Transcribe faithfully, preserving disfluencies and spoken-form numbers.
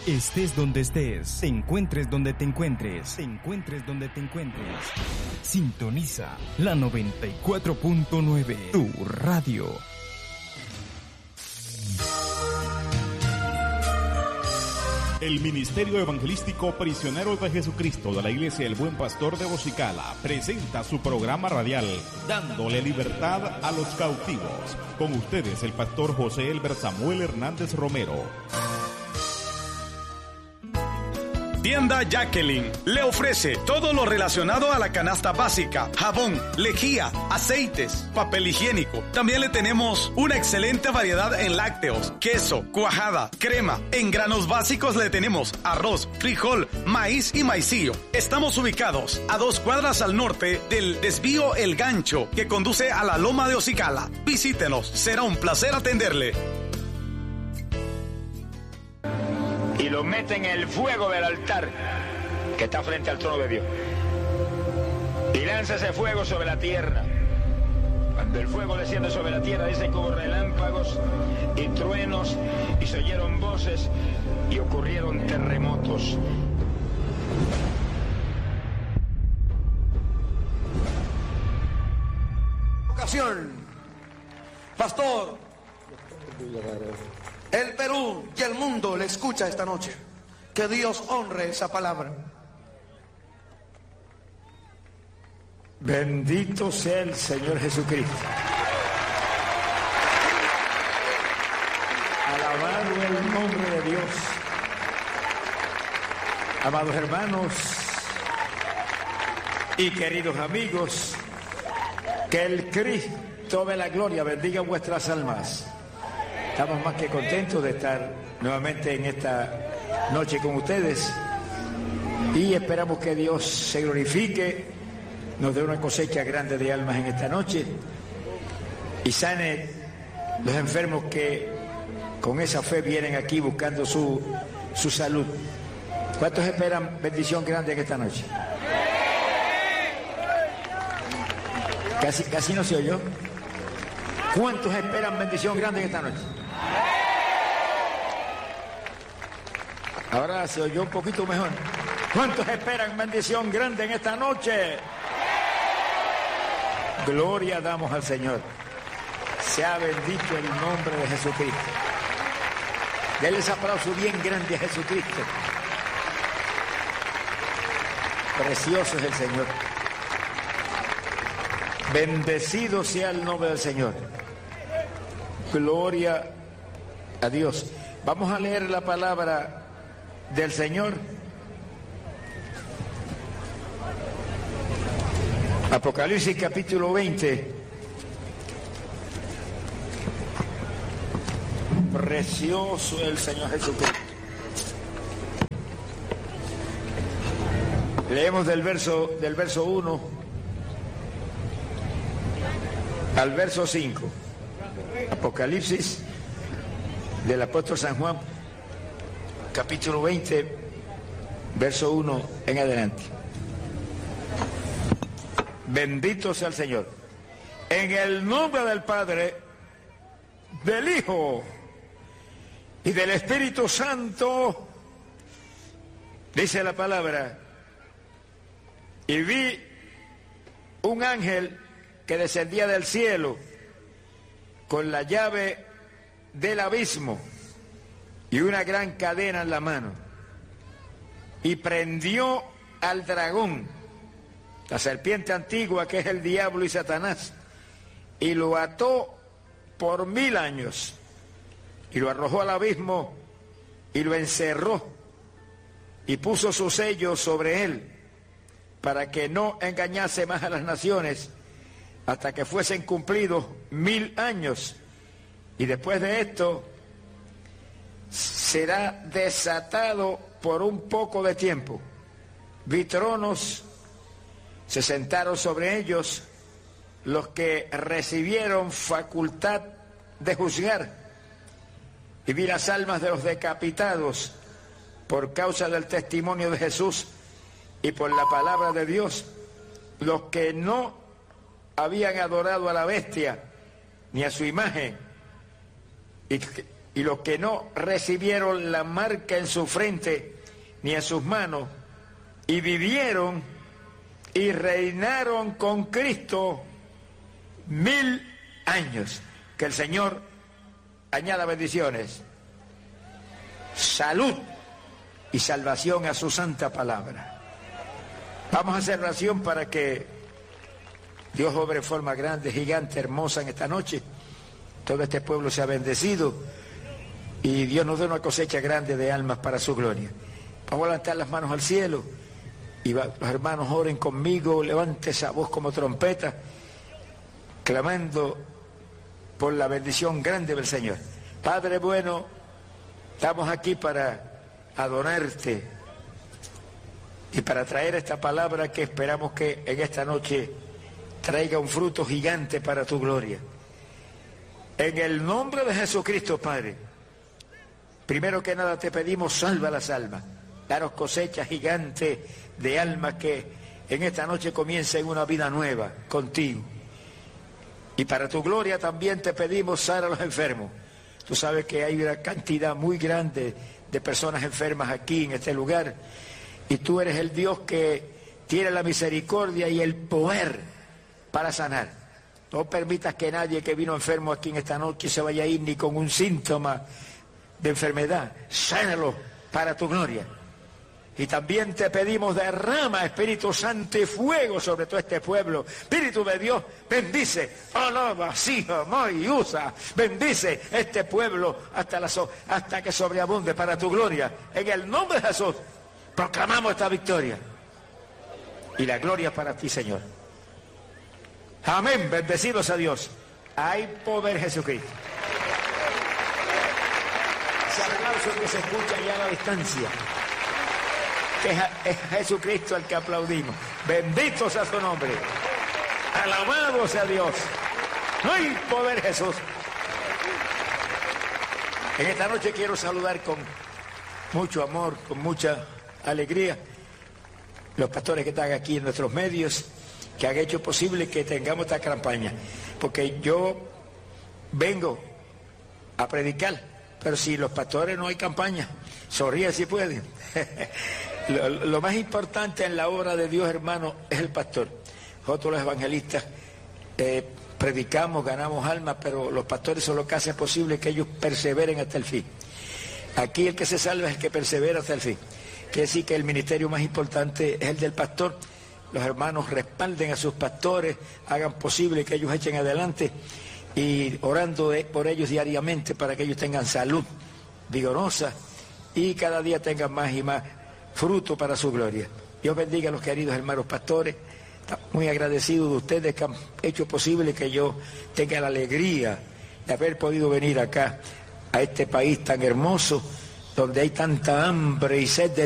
Estés donde estés, te encuentres donde te encuentres, te encuentres donde te encuentres. Sintoniza la noventa y cuatro punto nueve, tu radio. El Ministerio Evangelístico Prisioneros de Jesucristo de la Iglesia El Buen Pastor de Bocicala presenta su programa radial Dándole Libertad a los Cautivos. Con ustedes el pastor José Elber Samuel Hernández Romero. Tienda Jacqueline le ofrece todo lo relacionado a la canasta básica, jabón, lejía, aceites, papel higiénico. También le tenemos una excelente variedad en lácteos, queso, cuajada, crema. En granos básicos le tenemos arroz, frijol, maíz y maicillo. Estamos ubicados a dos cuadras al norte del desvío El Gancho, que conduce a la Loma de Ocicala. Visítenos, será un placer atenderle. Y lo mete en el fuego del altar que está frente al trono de Dios. Y lanza ese fuego sobre la tierra. Cuando el fuego desciende sobre la tierra, dice que hubo relámpagos y truenos, y se oyeron voces y ocurrieron terremotos. Ocasión, pastor. El Perú y el mundo le escucha esta noche. Que Dios honre esa palabra. Bendito sea el Señor Jesucristo. Alabado el nombre de Dios. Amados hermanos y queridos amigos, que el Cristo de la gloria bendiga vuestras almas. Estamos más que contentos de estar nuevamente en esta noche con ustedes y esperamos que Dios se glorifique, nos dé una cosecha grande de almas en esta noche y sane los enfermos que con esa fe vienen aquí buscando su, su salud. ¿Cuántos esperan bendición grande en esta noche? Casi, casi no se oyó. ¿Cuántos esperan bendición grande en esta noche? Ahora se oyó un poquito mejor. ¿Cuántos esperan bendición grande en esta noche? Gloria damos al Señor. Sea bendito el nombre de Jesucristo. Denle ese aplauso bien grande a Jesucristo. Precioso es el Señor. Bendecido sea el nombre del Señor. Gloria a Dios. Vamos a leer la palabra del Señor. Apocalipsis capítulo veinte. Precioso el Señor Jesucristo. Leemos del verso del verso uno al verso cinco. Apocalipsis del apóstol San Juan, capítulo veinte, verso uno en adelante. Bendito sea el Señor. En el nombre del Padre, del Hijo y del Espíritu Santo, dice la palabra, y vi un ángel que descendía del cielo con la llave del abismo y una gran cadena en la mano, y prendió al dragón, la serpiente antigua que es el diablo y Satanás, y lo ató por mil años, y lo arrojó al abismo y lo encerró, y puso su sello sobre él, para que no engañase más a las naciones, hasta que fuesen cumplidos mil años. Y después de esto será desatado por un poco de tiempo. Vi tronos, se sentaron sobre ellos los que recibieron facultad de juzgar, y vi las almas de los decapitados por causa del testimonio de Jesús y por la palabra de Dios, los que no habían adorado a la bestia ni a su imagen, y, y los que no recibieron la marca en su frente ni en sus manos, y vivieron y reinaron con Cristo mil años. Que el Señor añada bendiciones, salud y salvación a su santa palabra. Vamos a hacer oración para que Dios obre en forma grande, gigante, hermosa en esta noche. Todo este pueblo sea bendecido y Dios nos dé una cosecha grande de almas para su gloria. Vamos a levantar las manos al cielo y va, los hermanos oren conmigo, levante esa voz como trompeta, clamando por la bendición grande del Señor. Padre bueno, estamos aquí para adorarte y para traer esta palabra que esperamos que en esta noche traiga un fruto gigante para tu gloria. En el nombre de Jesucristo, Padre, primero que nada te pedimos, salva las almas, danos cosecha gigante de almas que en esta noche comiencen una vida nueva contigo. Y para tu gloria también te pedimos, sana a los enfermos. Tú sabes que hay una cantidad muy grande de personas enfermas aquí en este lugar, y tú eres el Dios que tiene la misericordia y el poder para sanar. No permitas que nadie que vino enfermo aquí en esta noche se vaya a ir ni con un síntoma de enfermedad. Sánalo para tu gloria. Y también te pedimos, derrama, Espíritu Santo, y fuego sobre todo este pueblo. Espíritu de Dios, bendice, alaba, siga, y usa, bendice este pueblo hasta, la so, hasta que sobreabunde para tu gloria. En el nombre de Jesús, proclamamos esta victoria. Y la gloria para ti, Señor. Amén, bendecidos a Dios. Hay poder, Jesucristo. Ese aplauso que se escucha ya a la distancia, es Jesucristo el que aplaudimos. Bendito sea su nombre. Alabado sea Dios. ¡Ay, poder, Jesús! En esta noche quiero saludar con mucho amor, con mucha alegría, los pastores que están aquí en nuestros medios, que han hecho posible que tengamos esta campaña. Porque yo vengo a predicar, pero si los pastores no hay campaña, sonríe si pueden. Lo, lo más importante en la obra de Dios, hermano, es el pastor. Nosotros los evangelistas eh, predicamos, ganamos almas, pero los pastores son los que hacen posible que ellos perseveren hasta el fin. Aquí el que se salva es el que persevera hasta el fin. Quiere decir que el ministerio más importante es el del pastor. Los hermanos respalden a sus pastores, hagan posible que ellos echen adelante, y orando de, por ellos diariamente para que ellos tengan salud vigorosa y cada día tengan más y más fruto para su gloria. Dios bendiga a los queridos hermanos pastores. Muy agradecido de ustedes que han hecho posible que yo tenga la alegría de haber podido venir acá a este país tan hermoso, donde hay tanta hambre y sed de